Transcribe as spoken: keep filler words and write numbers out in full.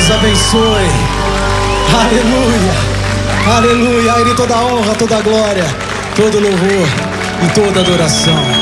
Deus abençoe. Aleluia, aleluia. A Ele toda a honra, toda a glória, todo louvor e toda adoração.